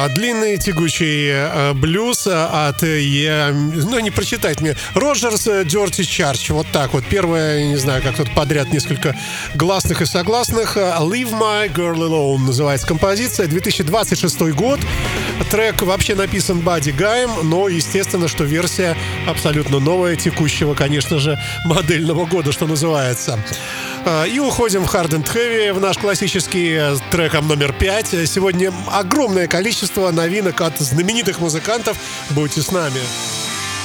Длинный тягучий блюз от, не прочитать мне, Роджерс Dirty Charge. Вот так вот. Первое, не знаю, как тут подряд несколько гласных и согласных. Leave My Girl Alone называется композиция. 2026 год. Трек вообще написан Бадди Гаем, но естественно, что версия абсолютно новая, текущего, конечно же, модельного года, что называется. И уходим в Hard and Heavy, в наш классический треком номер 5. Сегодня огромное количество новинок от знаменитых музыкантов. Будьте с нами.